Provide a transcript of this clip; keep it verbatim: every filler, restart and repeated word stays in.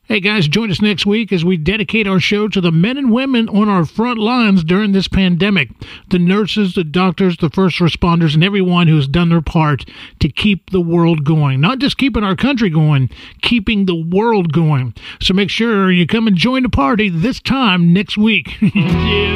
Hey guys, join us next week as we dedicate our show to the men and women on our front lines during this pandemic. The nurses, the doctors, the first responders, and everyone who's done their part to keep the world going. Not just keeping our country going, keeping the world going. So make sure you come and join the party this time next week. Yeah.